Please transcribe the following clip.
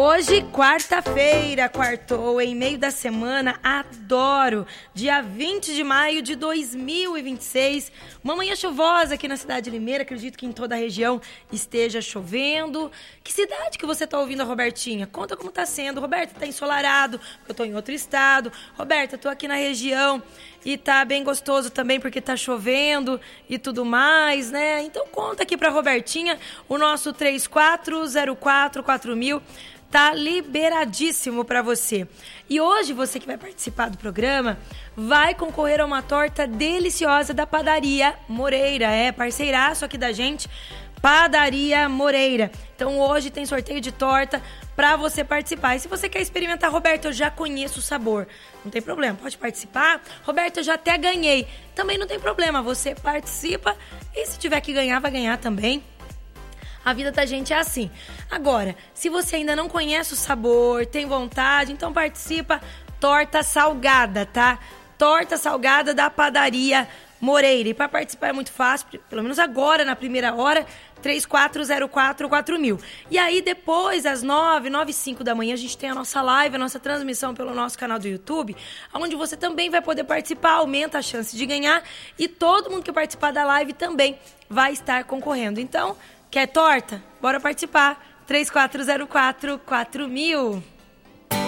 Hoje, quarta-feira, quartou, em meio da semana, adoro. Dia 20 de maio de 2026, uma manhã chuvosa aqui na cidade de Limeira, acredito que em toda a região esteja chovendo. Que cidade que você tá ouvindo a Robertinha? Conta como tá sendo. Roberta, tá ensolarado, eu tô em outro estado. Roberta, tô aqui na região e tá bem gostoso também porque tá chovendo e tudo mais, né? Então conta aqui pra Robertinha, o nosso 34044000 tá liberadíssimo para você. E hoje você que vai participar do programa vai concorrer a uma torta deliciosa da Padaria Moreira. É parceiraço aqui da gente, Padaria Moreira. Então hoje tem sorteio de torta para você participar. E se você quer experimentar, Roberto, eu já conheço o sabor. Não tem problema, pode participar. Roberto, eu já até ganhei. Também não tem problema, você participa e se tiver que ganhar, vai ganhar também. A vida da gente é assim. Agora, se você ainda não conhece o sabor, tem vontade, então participa. Torta salgada, tá? Torta salgada da Padaria Moreira. E para participar é muito fácil, pelo menos agora, na primeira hora, 34044000. E aí depois, às 9h05 da manhã, a gente tem a nossa live, a nossa transmissão pelo nosso canal do YouTube, onde você também vai poder participar, aumenta a chance de ganhar. E todo mundo que participar da live também vai estar concorrendo. Então, quer torta? Bora participar. 34044000.